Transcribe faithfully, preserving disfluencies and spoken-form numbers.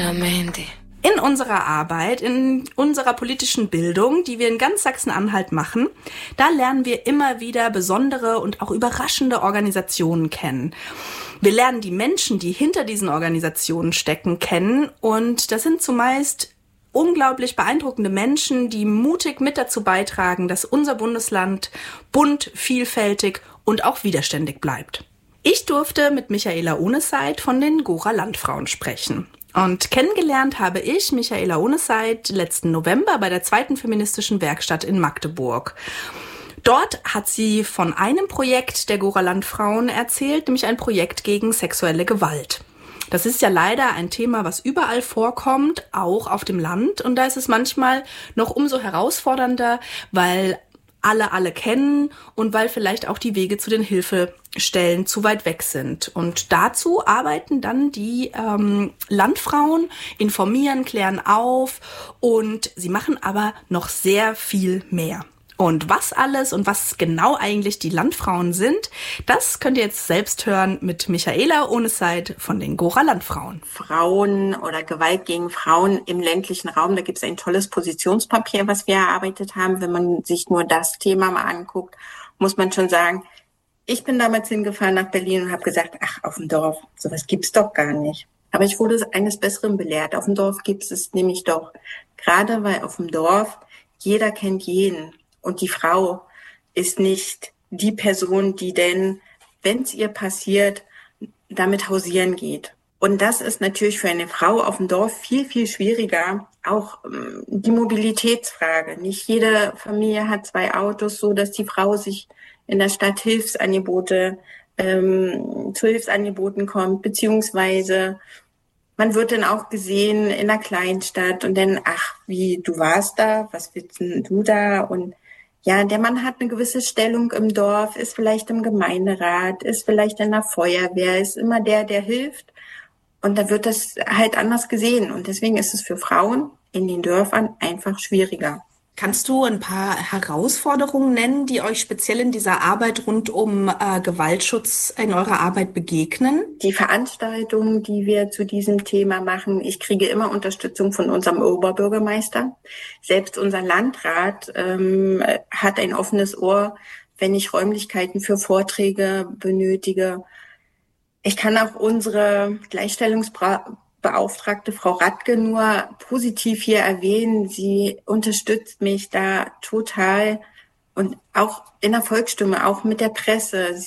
Nuevamente. In unserer Arbeit, in unserer politischen Bildung, die wir in ganz Sachsen-Anhalt machen, da lernen wir immer wieder besondere und auch überraschende Organisationen kennen. Wir lernen die Menschen, die hinter diesen Organisationen stecken, kennen, und das sind zumeist unglaublich beeindruckende Menschen, die mutig mit dazu beitragen, dass unser Bundesland bunt, vielfältig und auch widerständig bleibt. Ich durfte mit Michaela Ohneseit von den Gora-Landfrauen sprechen. Und kennengelernt habe ich Michaela Ohneseit letzten November bei der zweiten feministischen Werkstatt in Magdeburg. Dort hat sie von einem Projekt der Gora-Landfrauen erzählt, nämlich ein Projekt gegen sexuelle Gewalt. Das ist ja leider ein Thema, was überall vorkommt, auch auf dem Land. Und da ist es manchmal noch umso herausfordernder, weil alle alle kennen und weil vielleicht auch die Wege zu den Hilfestellen zu weit weg sind. Und dazu arbeiten dann die ähm, Landfrauen, informieren, klären auf, und sie machen aber noch sehr viel mehr. Und was alles und was genau eigentlich die Landfrauen sind, das könnt ihr jetzt selbst hören mit Michaela Ohneseit von den Gora-Landfrauen. Frauen oder Gewalt gegen Frauen im ländlichen Raum, da gibt es ein tolles Positionspapier, was wir erarbeitet haben. Wenn man sich nur das Thema mal anguckt, muss man schon sagen, ich bin damals hingefahren nach Berlin und habe gesagt, ach, auf dem Dorf, sowas gibt's doch gar nicht. Aber ich wurde eines Besseren belehrt. Auf dem Dorf gibt es nämlich doch. Gerade weil auf dem Dorf jeder kennt jeden. Und die Frau ist nicht die Person, die denn, wenn es ihr passiert, damit hausieren geht. Und das ist natürlich für eine Frau auf dem Dorf viel, viel schwieriger. Auch ähm, die Mobilitätsfrage. Nicht jede Familie hat zwei Autos, so dass die Frau sich in der Stadt Hilfsangebote, ähm, zu Hilfsangeboten kommt, beziehungsweise man wird dann auch gesehen in einer Kleinstadt und dann, ach, wie, du warst da, was willst denn du da? Und ja, der Mann hat eine gewisse Stellung im Dorf, ist vielleicht im Gemeinderat, ist vielleicht in der Feuerwehr, ist immer der, der hilft. Und da wird das halt anders gesehen. Und deswegen ist es für Frauen in den Dörfern einfach schwieriger. Kannst du ein paar Herausforderungen nennen, die euch speziell in dieser Arbeit rund um äh, Gewaltschutz in eurer Arbeit begegnen? Die Veranstaltungen, die wir zu diesem Thema machen, ich kriege immer Unterstützung von unserem Oberbürgermeister. Selbst unser Landrat ähm, hat ein offenes Ohr, wenn ich Räumlichkeiten für Vorträge benötige. Ich kann auch unsere Gleichstellungsbra- Beauftragte Frau Radke nur positiv hier erwähnen. Sie unterstützt mich da total und auch in der Volksstimme, auch mit der Presse.